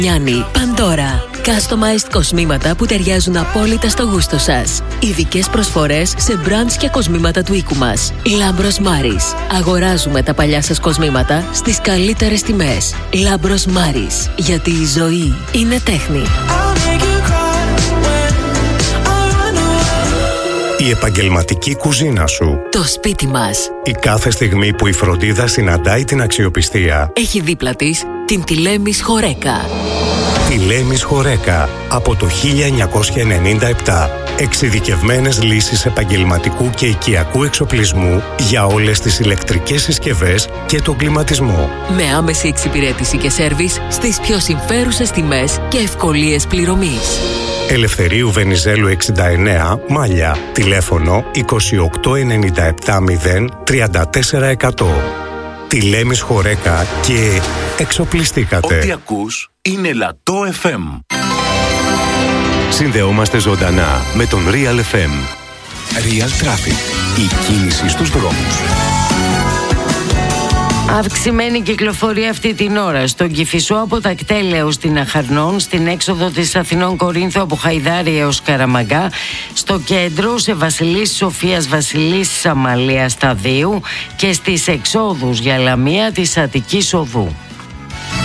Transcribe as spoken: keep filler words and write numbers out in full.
Νιάννη, Παντόρα. Customized κοσμήματα που ταιριάζουν απόλυτα στο γούστο σας. Ειδικές προσφορές σε μπραντς και κοσμήματα του οίκου μας. Λάμπρος Μάρις. Αγοράζουμε τα παλιά σας κοσμήματα στις καλύτερες τιμές. Λάμπρος Μάρις. Γιατί η ζωή είναι τέχνη. Η επαγγελματική κουζίνα σου. Το σπίτι μας. Η κάθε στιγμή που η φροντίδα συναντάει την αξιοπιστία. Έχει δίπλα της την Τηλέμης Χορέκα. Τηλέμης Χορέκα από το χίλια εννιακόσια ενενήντα επτά. Εξειδικευμένες λύσεις επαγγελματικού και οικιακού εξοπλισμού για όλες τις ηλεκτρικές συσκευές και τον κλιματισμό. Με άμεση εξυπηρέτηση και σέρβις στις πιο συμφέρουσες τιμές και ευκολίες πληρωμής. Ελευθερίου Βενιζέλου εξήντα εννέα, Μάλια. Τηλέφωνο είκοσι οκτώ ενενήντα επτά μηδέν τριάντα τέσσερα εκατό. Τηλέμης Χορέκα και εξοπλιστήκατε. Ό,τι ακούς είναι Λατό εφ εμ. Συνδεόμαστε ζωντανά με τον Real εφ εμ. Real Traffic. Η κίνηση στους δρόμους. Αυξημένη κυκλοφορία αυτή την ώρα στον Κηφισό από τα Κτέλεως στην Αχαρνών, στην έξοδο της Αθηνών Κορίνθου από Χαϊδάρη έως Καραμαγκά, στο κέντρο σε Βασιλής Σοφίας Βασιλής Αμαλίας Σταδίου και στις εξόδους για Λαμία της Αττικής Οδού.